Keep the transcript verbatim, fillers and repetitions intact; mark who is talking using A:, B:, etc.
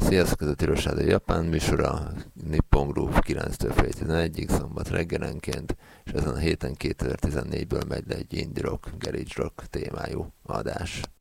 A: Sziasztok, ez a Tilos Japán műsora, Nippon Group kilenctől fél tizenegyig, szombat reggelenként, és ezen a héten kétezer-tizennégyből megy le egy indie rock, garage rock témájú adás.